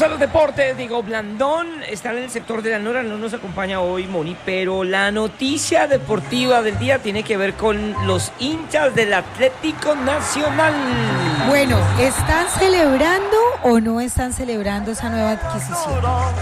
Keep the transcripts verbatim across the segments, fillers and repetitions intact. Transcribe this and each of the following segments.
a los deportes. Diego Blandón está en el sector de la Nora, no nos acompaña hoy Moni, pero la noticia deportiva del día tiene que ver con los hinchas del Atlético Nacional. Bueno, ¿están celebrando o no están celebrando esa nueva adquisición?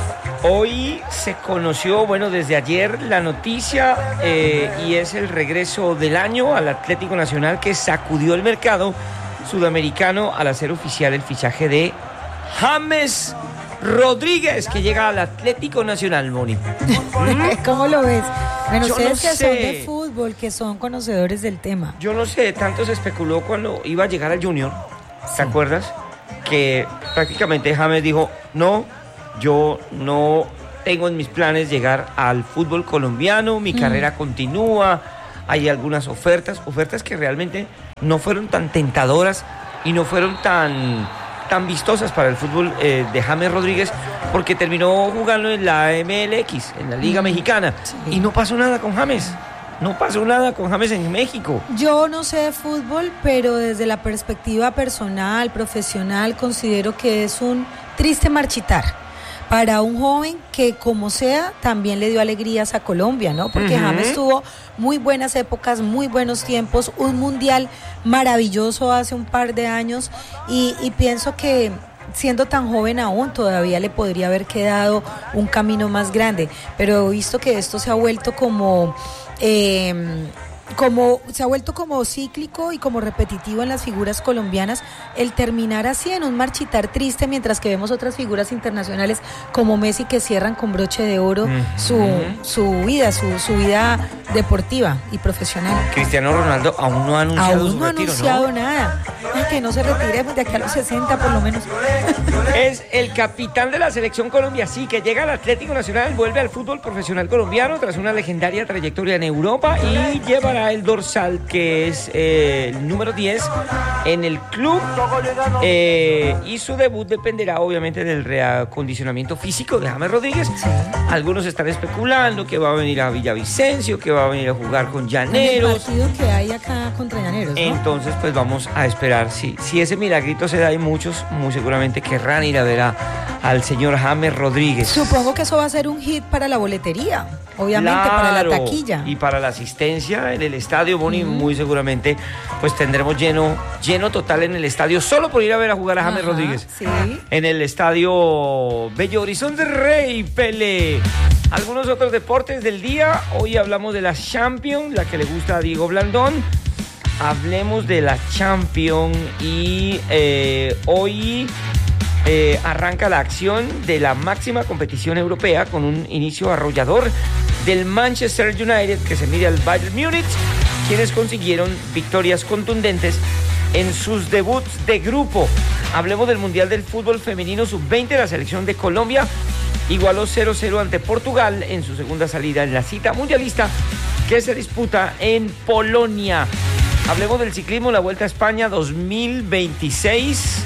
Hoy se conoció, bueno, desde ayer la noticia eh, y es el regreso del año al Atlético Nacional, que sacudió el mercado sudamericano al hacer oficial el fichaje de James Rodríguez, que llega al Atlético Nacional, Moni. ¿Cómo lo ves? Bueno, Yo ustedes no que sé. son de fútbol, que son conocedores del tema. Yo no sé, tanto se especuló cuando iba a llegar al Junior, ¿te Sí. acuerdas? Que prácticamente James dijo, no, yo no tengo en mis planes llegar al fútbol colombiano, mi Mm. carrera continúa, hay algunas ofertas, ofertas que realmente no fueron tan tentadoras y no fueron tan... tan vistosas para el fútbol eh, de James Rodríguez, porque terminó jugando en la M L X, en la Liga Mexicana, Sí. y no pasó nada con James, no pasó nada con James en México. Yo no sé de fútbol, pero desde la perspectiva personal, profesional, considero que es un triste marchitar para un joven que, como sea, también le dio alegrías a Colombia, ¿no? Porque Ujú. James tuvo muy buenas épocas, muy buenos tiempos, un mundial maravilloso hace un par de años y, y pienso que siendo tan joven aún todavía le podría haber quedado un camino más grande, pero he visto que esto se ha vuelto como... Eh, como se ha vuelto como cíclico y como repetitivo en las figuras colombianas, el terminar así en un marchitar triste, mientras que vemos otras figuras internacionales como Messi que cierran con broche de oro Ujú. su, su vida, su, su vida deportiva y profesional. Cristiano Ronaldo aún no ha anunciado Aún su no ha retiro, anunciado ¿no? nada. Ay, que no se retire de aquí a los sesenta por lo menos. Es el capitán de la selección Colombia, sí, que llega al Atlético Nacional, vuelve al fútbol profesional colombiano tras una legendaria trayectoria en Europa y llevará el dorsal, que es eh, el número diez en el club, eh, y su debut dependerá obviamente del reacondicionamiento físico de James Rodríguez. Algunos están especulando que va a venir a Villavicencio, que va a venir a jugar con En el Llaneros. partido que hay acá contra Llaneros, ¿no? Entonces, pues vamos a esperar. Si, si ese milagrito se da, y muchos muy seguramente querrán ir a ver a, al señor James Rodríguez. Supongo que eso va a ser un hit para la boletería, obviamente, para la Claro, taquilla. y para la asistencia en el estadio, Moni, muy seguramente pues tendremos lleno, lleno total en el estadio, solo por ir a ver a jugar a James Ajá, Rodríguez. sí. En el estadio Bello Horizonte Rey Pelé. Algunos otros deportes del día. Hoy hablamos de la Champions, la que le gusta a Diego Blandón. Hablemos de la Champions y eh, hoy eh, arranca la acción de la máxima competición europea con un inicio arrollador del Manchester United, que se mide al Bayern Múnich, quienes consiguieron victorias contundentes en sus debuts de grupo. Hablemos del Mundial del Fútbol Femenino sub veinte. La selección de Colombia igualó cero cero ante Portugal en su segunda salida en la cita mundialista que se disputa en Polonia. Hablemos del ciclismo, la Vuelta a España dos mil veintiséis.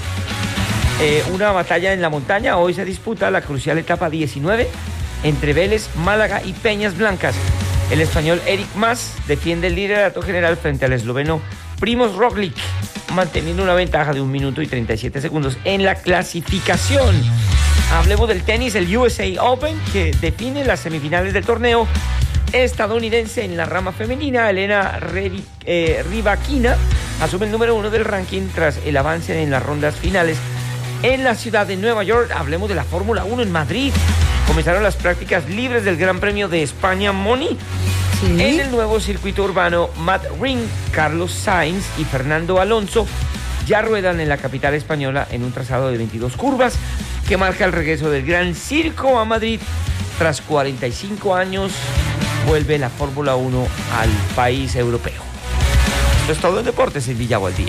Eh, una batalla en la montaña. Hoy se disputa la crucial etapa diecinueve entre Vélez, Málaga y Peñas Blancas. El español Eric Mas defiende el liderato general frente al esloveno Primož Roglič, manteniendo una ventaja de un minuto y treinta y siete segundos en la clasificación. Hablemos del tenis, el U S A Open, que define las semifinales del torneo estadounidense en la rama femenina. Elena Revi, eh, Rybakina asume el número uno del ranking tras el avance en las rondas finales en la ciudad de Nueva York. Hablemos de la Fórmula uno en Madrid. Comenzaron las prácticas libres del Gran Premio de España, Moni. Sí. En el nuevo circuito urbano, Matt Ring, Carlos Sainz y Fernando Alonso ya ruedan en la capital española en un trazado de veintidós curvas que marca el regreso del Gran Circo a Madrid. Tras cuarenta y cinco años, vuelve la Fórmula uno al país europeo. Esto es todo en deportes en Villavo al Día.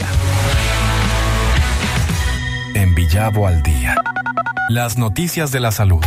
En Villavo al Día. Las noticias de la salud.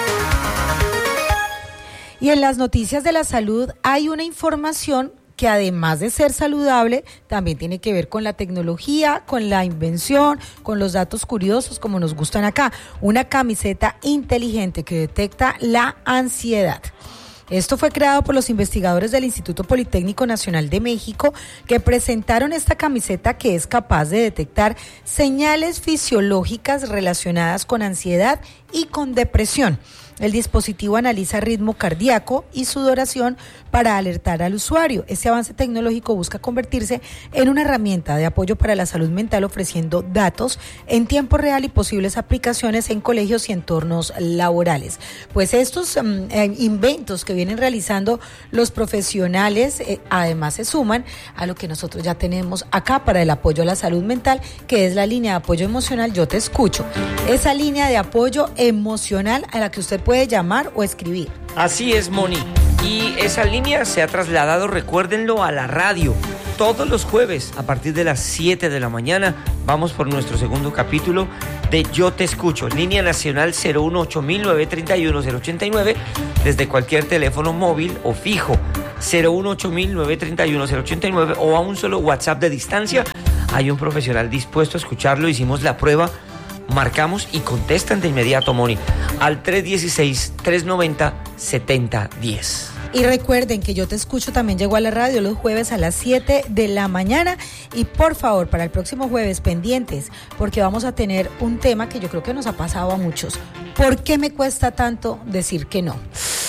Y en las noticias de la salud hay una información que, además de ser saludable, también tiene que ver con la tecnología, con la invención, con los datos curiosos como nos gustan acá. Una camiseta inteligente que detecta la ansiedad. Esto fue creado por los investigadores del Instituto Politécnico Nacional de México, que presentaron esta camiseta que es capaz de detectar señales fisiológicas relacionadas con ansiedad y con depresión. El dispositivo analiza ritmo cardíaco y sudoración para alertar al usuario. Este avance tecnológico busca convertirse en una herramienta de apoyo para la salud mental, ofreciendo datos en tiempo real y posibles aplicaciones en colegios y entornos laborales. Pues estos um, eh, inventos que vienen realizando los profesionales eh, además se suman a lo que nosotros ya tenemos acá para el apoyo a la salud mental, que es la línea de apoyo emocional Yo Te Escucho. Esa línea de apoyo emocional a la que usted puede llamar o escribir. Así es, Moni. Y esa línea se ha trasladado, recuérdenlo, a la radio. Todos los jueves, a partir de las siete de la mañana, vamos por nuestro segundo capítulo de Yo Te Escucho. Línea nacional cero uno ocho mil nueve treinta y uno cero ochenta y nueve, desde cualquier teléfono móvil o fijo, cero uno ocho mil nueve treinta y uno cero ochenta y nueve, o a un solo WhatsApp de distancia. Hay un profesional dispuesto a escucharlo. Hicimos la prueba. Marcamos y contestan de inmediato, Moni, al tres uno seis, tres nueve cero, siete cero uno cero. Y recuerden que Yo Te Escucho también llegó a la radio los jueves a las siete de la mañana. Y por favor, para el próximo jueves, pendientes, porque vamos a tener un tema que yo creo que nos ha pasado a muchos. ¿Por qué me cuesta tanto decir que no?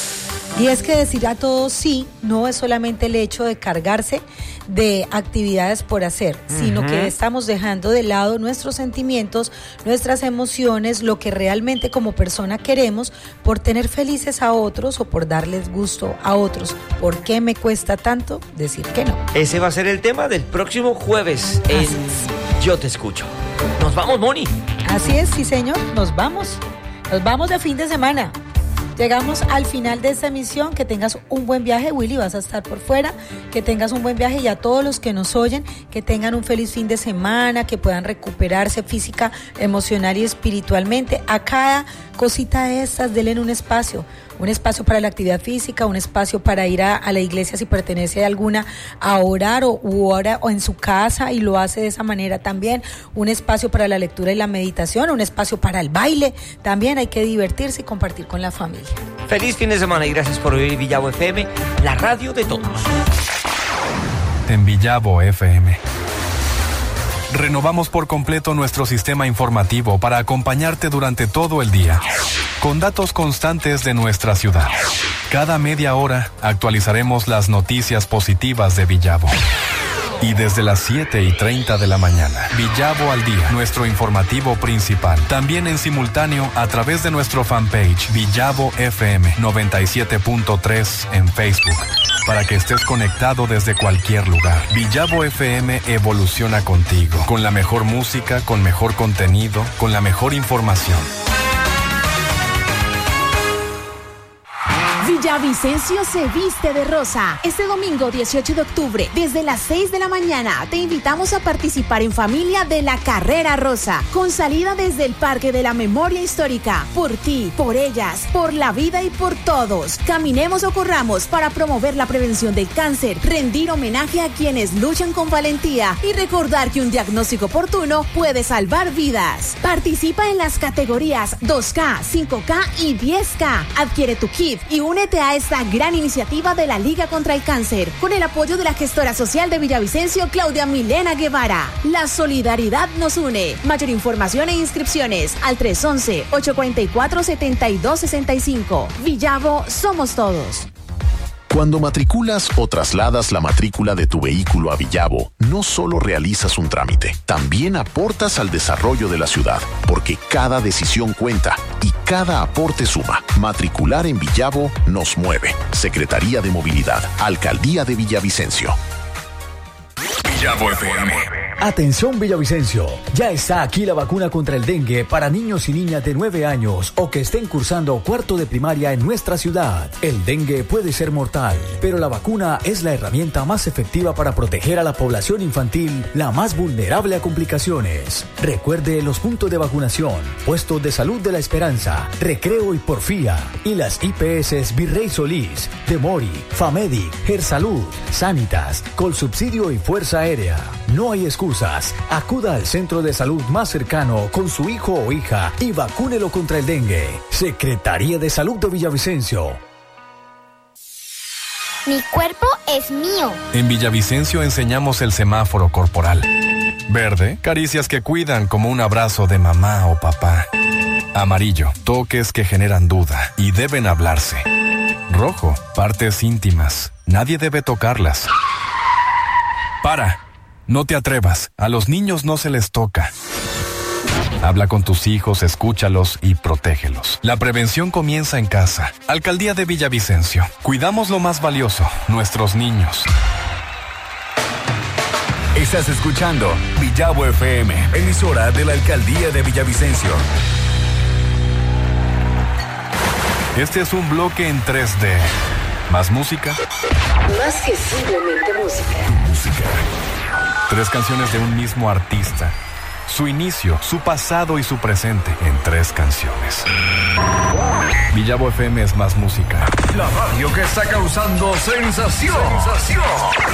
Y es que decir a todos sí no es solamente el hecho de cargarse de actividades por hacer, sino uh-huh. que estamos dejando de lado nuestros sentimientos, nuestras emociones, lo que realmente como persona queremos, por tener felices a otros o por darles gusto a otros. ¿Por qué me cuesta tanto decir que no? Ese va a ser el tema del próximo jueves en Yo Te Escucho. Nos vamos, Moni. Así es, sí señor, nos vamos. Nos vamos de fin de semana. Llegamos al final de esta emisión. Que tengas un buen viaje, Willy, vas a estar por fuera. Que tengas un buen viaje, y a todos los que nos oyen, que tengan un feliz fin de semana, que puedan recuperarse física, emocional y espiritualmente. A cada cosita de estas, denle un espacio. Un espacio para la actividad física, un espacio para ir a, a la iglesia si pertenece a alguna, a orar o, u ora, o en su casa y lo hace de esa manera también. Un espacio para la lectura y la meditación, un espacio para el baile. También hay que divertirse y compartir con la familia. Feliz fin de semana y gracias por oír Villavo F M, la radio de todos. En Villavo F M. Renovamos por completo nuestro sistema informativo para acompañarte durante todo el día, con datos constantes de nuestra ciudad. Cada media hora actualizaremos las noticias positivas de Villavo. Y desde las siete y treinta de la mañana, Villavo al día, nuestro informativo principal. También en simultáneo a través de nuestro fanpage Villavo F M noventa y siete punto tres en Facebook, para que estés conectado desde cualquier lugar. Villavo F M evoluciona contigo, con la mejor música, con mejor contenido, con la mejor información. Villavicencio se viste de rosa. Este domingo dieciocho de octubre, desde las seis de la mañana, te invitamos a participar en familia de la Carrera Rosa, con salida desde el Parque de la Memoria Histórica. Por ti, por ellas, por la vida y por todos. Caminemos o corramos para promover la prevención del cáncer, rendir homenaje a quienes luchan con valentía y recordar que un diagnóstico oportuno puede salvar vidas. Participa en las categorías dos K, cinco K y diez K. Adquiere tu kit y únete a esta gran iniciativa de la Liga contra el Cáncer, con el apoyo de la gestora social de Villavicencio, Claudia Milena Guevara. La solidaridad nos une. Mayor información e inscripciones al tres once, ocho cuatro cuatro, siete dos seis cinco. Villavo, somos todos. Cuando matriculas o trasladas la matrícula de tu vehículo a Villavo, no solo realizas un trámite, también aportas al desarrollo de la ciudad, porque cada decisión cuenta y cada aporte suma. Matricular en Villavo nos mueve. Secretaría de Movilidad, Alcaldía de Villavicencio. Villavo F M. Atención Villavicencio, ya está aquí la vacuna contra el dengue para niños y niñas de nueve años o que estén cursando cuarto de primaria en nuestra ciudad. El dengue puede ser mortal, pero la vacuna es la herramienta más efectiva para proteger a la población infantil, la más vulnerable a complicaciones. Recuerde los puntos de vacunación, puestos de salud de La Esperanza, Recreo y Porfía, y las I P S Virrey Solís, Demori, Famedic, Gersalud, Sanitas, Colsubsidio y Fuerza Aérea. No hay excusas. Acuda al centro de salud más cercano con su hijo o hija y vacúnelo contra el dengue. Secretaría de Salud de Villavicencio. Mi cuerpo es mío. En Villavicencio enseñamos el semáforo corporal. Verde, caricias que cuidan como un abrazo de mamá o papá. Amarillo, toques que generan duda y deben hablarse. Rojo, partes íntimas. Nadie debe tocarlas. Para. No te atrevas. A los niños no se les toca. Habla con tus hijos, escúchalos y protégelos. La prevención comienza en casa. Alcaldía de Villavicencio. Cuidamos lo más valioso, nuestros niños. Estás escuchando Villavo F M, emisora de la Alcaldía de Villavicencio. Este es un bloque en tres D. ¿Más música? Más que simplemente música. Música. Tres canciones de un mismo artista. Su inicio, su pasado y su presente en tres canciones. Villavo F M es más música. La radio que está causando sensación. Sensación.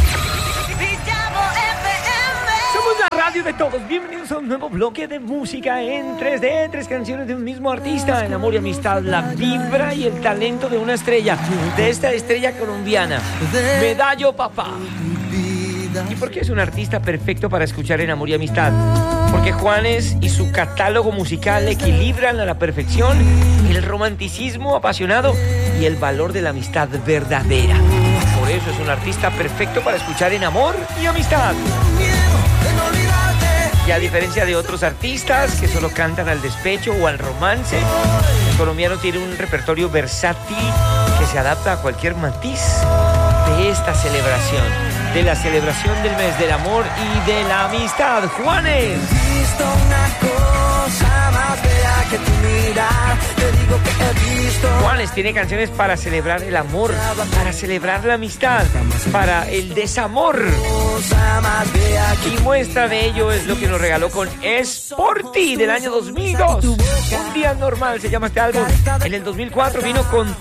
Somos la radio de todos. Bienvenidos a un nuevo bloque de música en tres D. Tres canciones de un mismo artista. En amor y amistad, la vibra y el talento de una estrella. De esta estrella colombiana, Medallo Papá. ¿Y por qué es un artista perfecto para escuchar en amor y amistad? Porque Juanes y su catálogo musical equilibran a la perfección el romanticismo apasionado y el valor de la amistad verdadera. Por eso es un artista perfecto para escuchar en amor y amistad. Y a diferencia de otros artistas que solo cantan al despecho o al romance, el colombiano tiene un repertorio versátil que se adapta a cualquier matiz de esta celebración, de la celebración del mes del amor y de la amistad. Juanes. Juanes tiene canciones para celebrar el amor, para celebrar la amistad, para el desamor. Y muestra de ello es lo que nos regaló con Es por ti del año dos mil dos. Un día normal se llama este álbum. En el dos mil cuatro vino con